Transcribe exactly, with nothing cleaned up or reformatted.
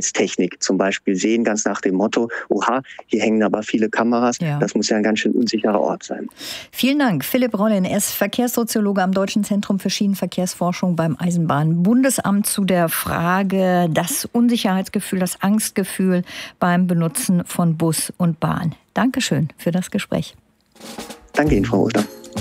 Sicherheitstechnik zum Beispiel sehen, ganz nach dem Motto, oha, hier hängen aber viele Kameras, ja. Das muss ja ein ganz schön unsicherer Ort sein. Vielen Dank, Philipp Rollin. Er ist Verkehrssoziologe am Deutschen Zentrum für Schienenverkehrsforschung beim Eisenbahnbundesamt zu der Frage, das Unsicherheitsgefühl, das Angstgefühl beim Benutzen von Bus und Bahn. Dankeschön für das Gespräch. Danke Ihnen, Frau Oster.